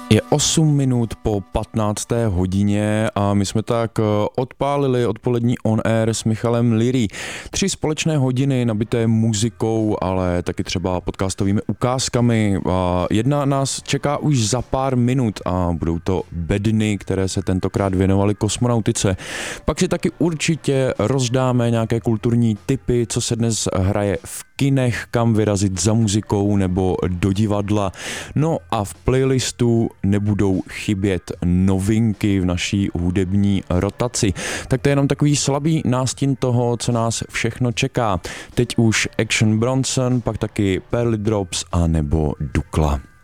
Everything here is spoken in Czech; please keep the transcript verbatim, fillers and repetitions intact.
Je osm minut po patnácté hodině a my jsme tak odpálili odpolední on air s Michalem Liry. Tři společné hodiny nabité muzikou, ale taky třeba podcastovými ukázkami. A jedna nás čeká už za pár minut a budou to bedny, které se tentokrát věnovaly kosmonautice. Pak si taky určitě rozdáme nějaké kulturní tipy, co se dnes hraje v kinech, kam vyrazit za muzikou nebo do divadla. No a v playlistu nebudou chybět novinky v naší hudební rotaci. Tak to je jenom takový slabý nástin toho, co nás všechno čeká. Teď už Action Bronson, pak taky Pearly Drops a nebo Dukla.